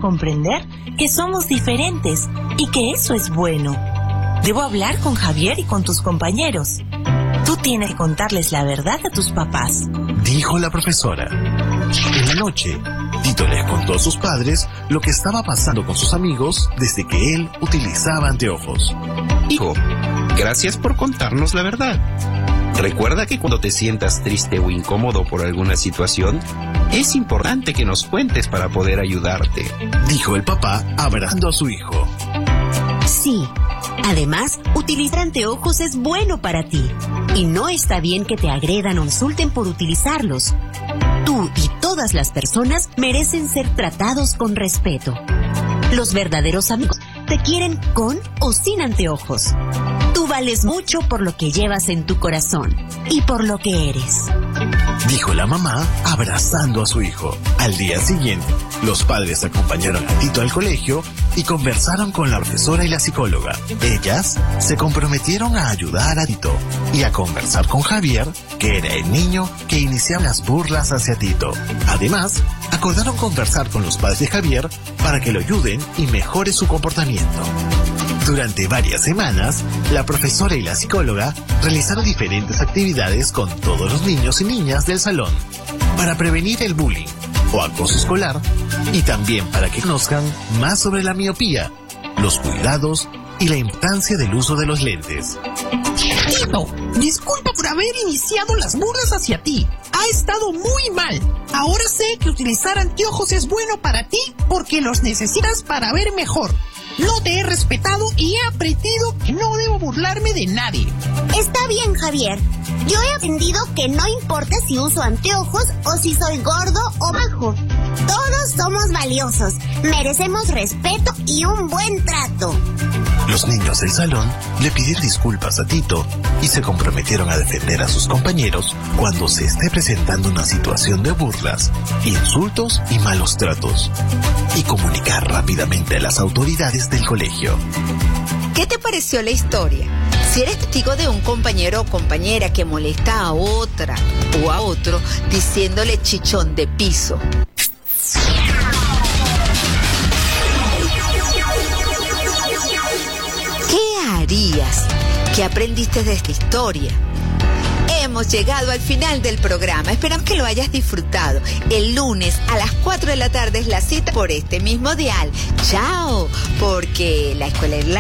comprender que somos diferentes y que eso es bueno. Debo hablar con Javier y con tus compañeros. Tú tienes que contarles la verdad a tus papás, dijo la profesora. En la noche, Tito les contó a sus padres lo que estaba pasando con sus amigos desde que él utilizaba anteojos. Hijo, gracias por contarnos la verdad. Recuerda que cuando te sientas triste o incómodo por alguna situación, es importante que nos cuentes para poder ayudarte, dijo el papá abrazando a su hijo. Sí. Además, utilizar anteojos es bueno para ti. Y no está bien que te agredan o insulten por utilizarlos. Tú y todas las personas merecen ser tratados con respeto. Los verdaderos amigos te quieren con o sin anteojos. Tú vales mucho por lo que llevas en tu corazón y por lo que eres, dijo la mamá abrazando a su hijo. Al día siguiente, los padres acompañaron a Tito al colegio y conversaron con la profesora y la psicóloga. Ellas se comprometieron a ayudar a Tito y a conversar con Javier, que era el niño que iniciaba las burlas hacia Tito. Además, acordaron conversar con los padres de Javier para que lo ayuden y mejore su comportamiento. Durante varias semanas, la profesora y la psicóloga realizaron diferentes actividades con todos los niños y niñas del salón para prevenir el bullying o acoso escolar y también para que conozcan más sobre la miopía, los cuidados y la importancia del uso de los lentes. Tito, disculpa por haber iniciado las burlas hacia ti. Ha estado muy mal. Ahora sé que utilizar anteojos es bueno para ti porque los necesitas para ver mejor. No te he respetado y he aprendido que no debo burlarme de nadie. Está bien, Javier. Yo he aprendido que no importa si uso anteojos o si soy gordo o bajo. Todos somos valiosos. Merecemos respeto y un buen trato. Los niños del salón le pidieron disculpas a Tito y se comprometieron a defender a sus compañeros cuando se esté presentando una situación de burlas, insultos y malos tratos, y comunicar rápidamente a las autoridades del colegio. ¿Qué te pareció la historia? Si eres testigo de un compañero o compañera que molesta a otra o a otro diciéndole chichón de piso, ¿qué harías? ¿Qué aprendiste de esta historia? Hemos llegado al final del programa. Esperamos que lo hayas disfrutado. El lunes a las 4 de la tarde es la cita por este mismo dial. ¡Chao! Porque la escuela